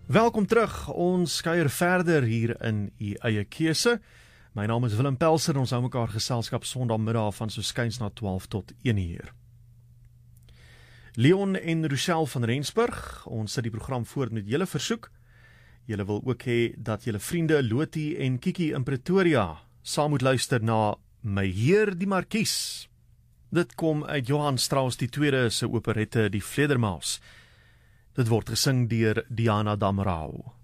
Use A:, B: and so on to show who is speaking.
A: Welkom terug, ons kuier verder hier in u eie keuse. My naam is Willem Pelser en ons hou mekaar geselskap Sondagmiddag van so skuins na 12 tot 1 uur. Leon en Rochelle van Rensburg, ons sit die program voort met julle versoek. Julle wil ook hê dat julle vriende Loti en Kiki in Pretoria saam moet luister na My Heer die Markies. Dit kom uit Johann Strauss die tweede se operette Die Vledermaus. Dit word gesing deur Diana Damrau.